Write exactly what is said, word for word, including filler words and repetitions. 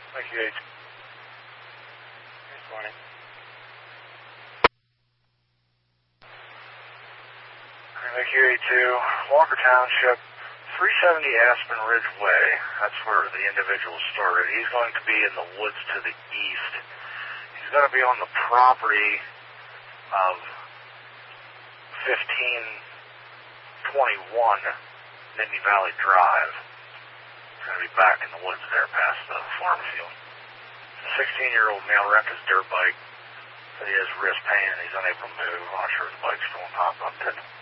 Thank you, H. Good morning. Thank you, A two. Walker Township, three seventy Aspen Ridge Way. That's where the individual started. He's going to be in the woods to the east. He's going to be on the property of fifteen twenty-one Nittany Valley Drive. He's going to be back in the woods there past the farm field. The sixteen-year-old male wrecked his dirt bike. Said he has wrist pain and he's unable to move. I'm not sure if the bike's going to pop up.